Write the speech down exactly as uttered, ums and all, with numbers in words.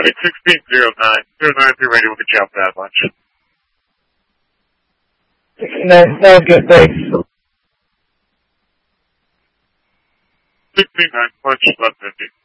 think sixteen zero nine. zero nine if you're ready, we'll get you out for that lunch. sixty-nine, sounds good, thanks. sixteen nine, lunch, eleven fifty.